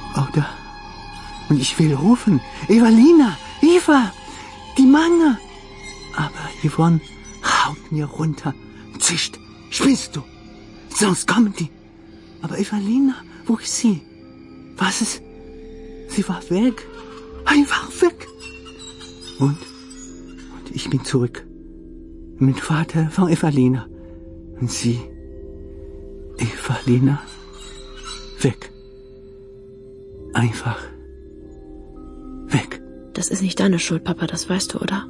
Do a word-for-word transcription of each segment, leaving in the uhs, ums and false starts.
Oder? Und ich will rufen, Evalina, Eva, die Männer. Aber Yvonne haut mir runter, zischt, spinnst du? Sonst kommen die. Aber Evalina, wo ist sie? Was ist? Sie war weg. Einfach weg. Und, und ich bin zurück. Mit Vater von Evalina. Und sie, Evalina, weg. Einfach weg. Das ist nicht deine Schuld, Papa, das weißt du, oder?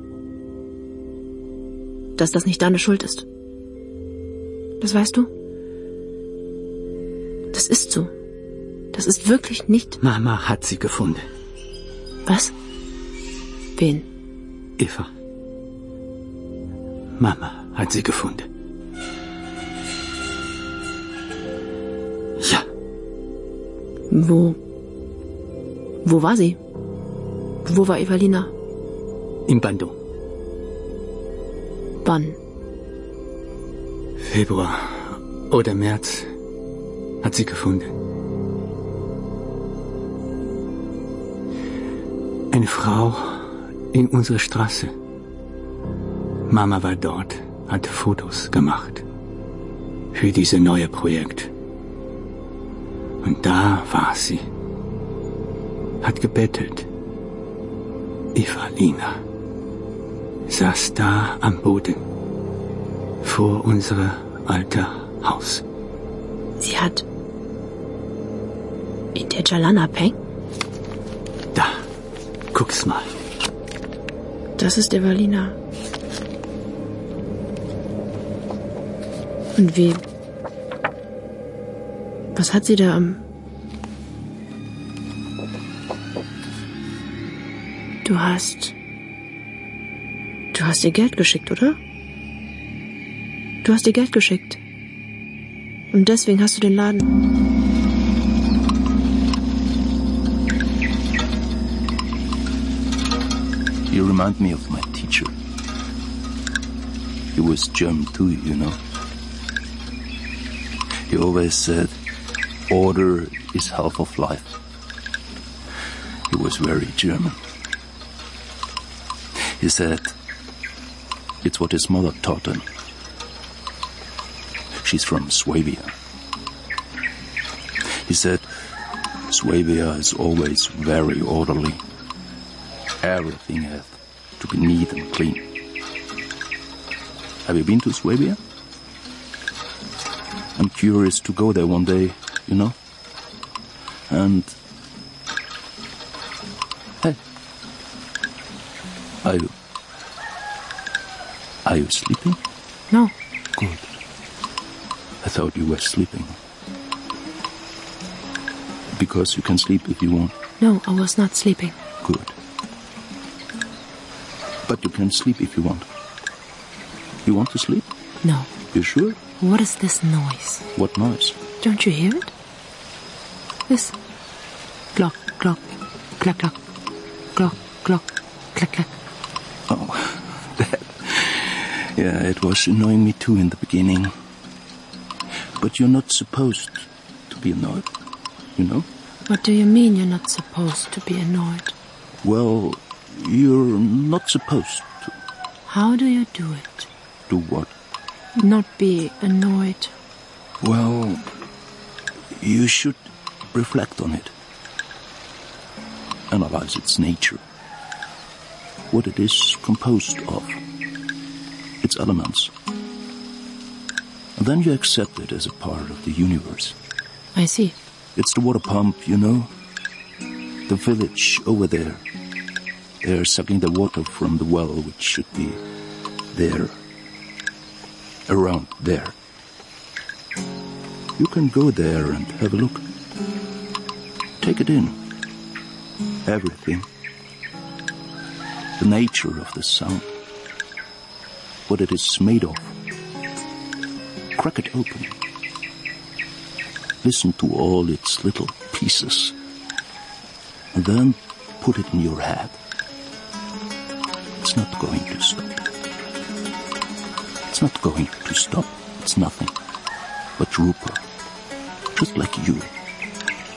Dass das nicht deine Schuld ist. Das weißt du? Das ist so. Das ist wirklich nicht... Mama hat sie gefunden. Was? Wen? Eva. Mama hat sie gefunden. Ja. Wo... Wo war sie? Wo war Evalina? In Bandung. Wann? Februar oder März hat sie gefunden. Eine Frau in unserer Straße. Mama war dort, hat Fotos gemacht für dieses neue Projekt. Und da war sie. Hat gebettelt. Evalina saß da am Boden vor unserem alten Haus. Sie hat in der Jalanapeng? Da, guck's mal. Das ist Evalina. Und wie... Was hat sie da am... Du hast... Du hast ihr Geld geschickt, oder? Du hast ihr Geld geschickt. Und deswegen hast du den Laden... You remind me of my teacher. He was German too, you know. He always said, order is half of life. He was very German. He said, it's what his mother taught him. She's from Swabia. He said, Swabia is always very orderly. Everything has to be neat and clean. Have you been to Swabia? I'm curious to go there one day, you know. And... Hey. Are you... Are you sleeping? No. Good. I thought you were sleeping. Because you can sleep if you want. No, I was not sleeping. Good. But you can sleep if you want. You want to sleep? No. You sure? What is this noise? What noise? Don't you hear it? This... Glock, glock, clack, clack. Glock, glock, clack, clack. Oh, that... Yeah, it was annoying me too in the beginning. But you're not supposed to be annoyed, you know? What do you mean you're not supposed to be annoyed? Well, you're not supposed to. How do you do it? Do what? Not be annoyed. Well, you should reflect on it. Analyze its nature. What it is composed of. Its elements. And then you accept it as a part of the universe. I see. It's the water pump, you know? The village over there. They're sucking the water from the well, which should be there. Around there. You can go there and have a look. Take it in. Everything. The nature of the sound. What it is made of. Crack it open. Listen to all its little pieces. And then put it in your head. It's not going to stop. It's not going to stop. It's nothing but Rupert. Just like you.